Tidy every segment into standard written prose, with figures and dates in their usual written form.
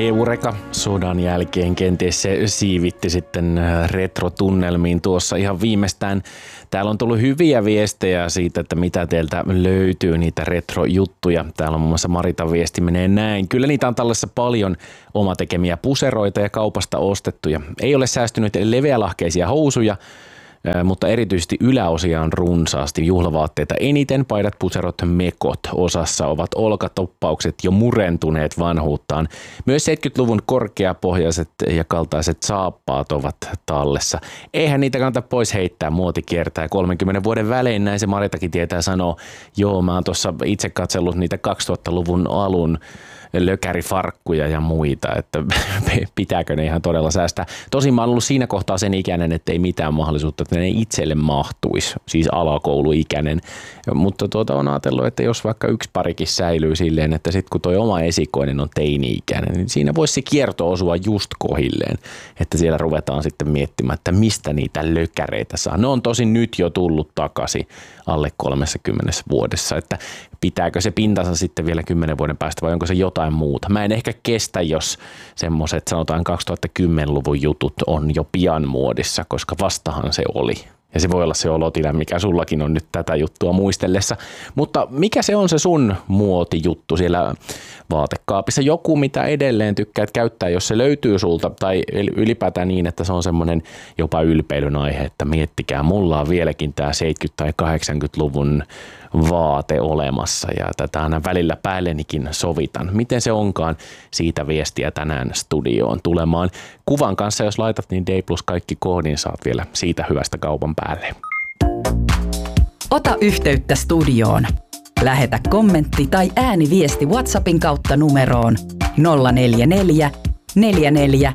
Eureka sodan jälkeen kenties se siivitti sitten retrotunnelmiin tuossa ihan viimeistään. Täällä on tullut hyviä viestejä siitä, että mitä teiltä löytyy niitä retrojuttuja. Täällä on muun muassa Maritan viesti menee näin. Kyllä niitä on tällaisessa paljon omatekemiä puseroita ja kaupasta ostettuja. Ei ole säästynyt leveälahkeisia housuja, mutta erityisesti yläosia on runsaasti juhlavaatteita eniten, paidat, puserot, mekot. Osassa ovat olkatoppaukset jo murentuneet vanhuuttaan. Myös 70-luvun korkeapohjaiset ja kaltaiset saappaat ovat tallessa. Eihän niitä kannata pois heittää, muoti kiertää 30 vuoden välein, näin se Maritakin tietää sanoa. Joo, mä oon tuossa itse katsellut niitä 2000-luvun alun lökärifarkkuja ja muita, että pitääkö ne ihan todella säästää. Tosin mä oon ollut siinä kohtaa sen ikäinen, että ei mitään mahdollisuutta, että ne itselle mahtuisi, siis alakouluikäinen. Mutta on ajatellut, että jos vaikka yksi parikin säilyy silleen, että sitten kun toi oma esikoinen on teini-ikäinen, niin siinä voisi se kierto osua just kohilleen, että siellä ruvetaan sitten miettimään, että mistä niitä lökäreitä saa. Ne on tosin nyt jo tullut takaisin alle 30 vuodessa, että pitääkö se pintansa sitten vielä 10 vuoden päästä vai onko se jotain muuta. Mä en ehkä kestä, jos semmoiset sanotaan 2010-luvun jutut on jo pian muodissa, koska vastahan se oli. Ja se voi olla se olotila, mikä sullakin on nyt tätä juttua muistellessa. Mutta mikä se on se sun muotijuttu siellä vaatekaapissa? Joku, mitä edelleen tykkäät käyttää, jos se löytyy sulta, tai ylipäätään niin, että se on semmoinen jopa ylpeilyn aihe, että miettikää, mulla on vieläkin tämä 70- tai 80-luvun vaate olemassa ja tätä aina välillä päällenikin sovitan. Miten se onkaan, siitä viestiä tänään studioon tulemaan. Kuvan kanssa, jos laitat, niin D+ kaikki koodin saat vielä siitä hyvästä kaupan päälle. Ota yhteyttä studioon. Lähetä kommentti tai ääniviesti WhatsAppin kautta numeroon 044 44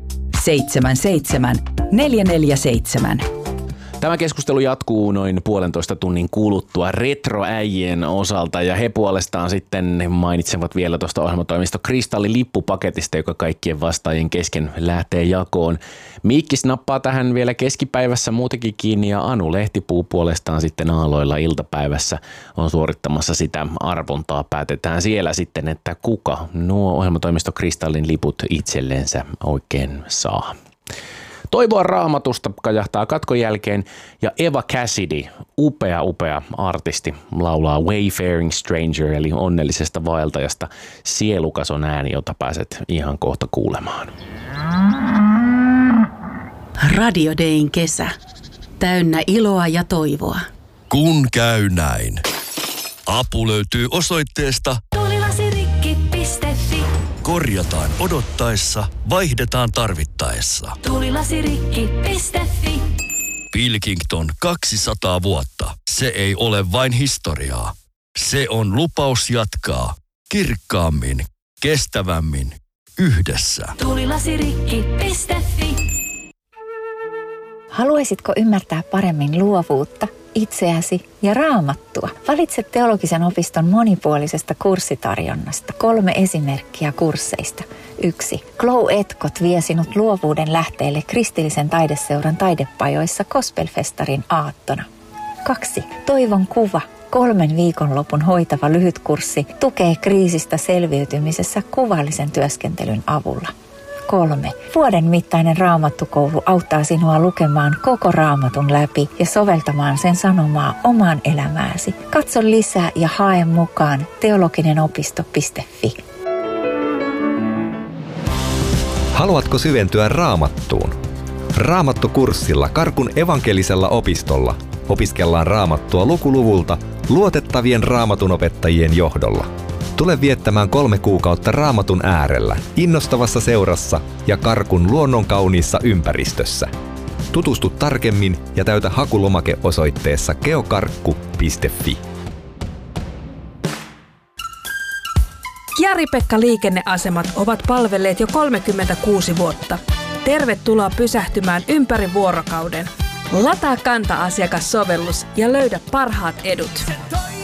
77 447. Tämä keskustelu jatkuu noin 1,5 tunnin kuluttua retroäijien osalta ja he puolestaan sitten mainitsevat vielä tuosta ohjelmatoimisto Kristalli-lippupaketista, joka kaikkien vastaajien kesken lähtee jakoon. Miikkis nappaa tähän vielä keskipäivässä muutenkin kiinni ja Anu Lehtipuu puolestaan sitten aaloilla iltapäivässä on suorittamassa sitä arvontaa. Päätetään siellä sitten, että kuka nuo ohjelmatoimisto Kristallin liput itsellensä oikein saa. Toivoa Raamatusta kajahtaa katkon jälkeen ja Eva Cassidy, upea artisti, laulaa Wayfaring Stranger eli onnellisesta vaeltajasta. Sielukas on ääni, jota pääset ihan kohta kuulemaan. Radio Dayn kesä. Täynnä iloa ja toivoa. Kun käy näin. Apu löytyy osoitteesta tulilasirikki.fi. Korjataan odottaessa, vaihdetaan tarvittaessa. Tulilasirikki.fi. Pilkington 200 vuotta. Se ei ole vain historiaa. Se on lupaus jatkaa kirkkaammin, kestävämmin, yhdessä. Tulilasirikki.fi. Haluaisitko ymmärtää paremmin luovuutta, itseäsi ja Raamattua? Valitse teologisen opiston monipuolisesta kurssitarjonnasta 3 esimerkkiä kursseista. 1. Glow Etkot vie sinut luovuuden lähteelle kristillisen taideseuran taidepajoissa Gospelfestarin aattona. 2. Toivon kuva. 3 viikonlopun hoitava lyhytkurssi tukee kriisistä selviytymisessä kuvallisen työskentelyn avulla. 3. Vuoden mittainen raamattukoulu auttaa sinua lukemaan koko raamatun läpi ja soveltamaan sen sanomaa omaan elämääsi. Katso lisää ja hae mukaan teologinenopisto.fi. Haluatko syventyä Raamattuun? Raamattukurssilla Karkun evankelisella opistolla opiskellaan Raamattua lukuluvulta luotettavien raamatunopettajien johdolla. Tule viettämään 3 kuukautta Raamatun äärellä, innostavassa seurassa ja Karkun luonnonkauniissa ympäristössä. Tutustu tarkemmin ja täytä hakulomake osoitteessa geokarkku.fi. Jari-Pekka liikenneasemat ovat palvelleet jo 36 vuotta. Tervetuloa pysähtymään ympäri vuorokauden. Lataa Kanta-asiakassovellus ja löydä parhaat edut.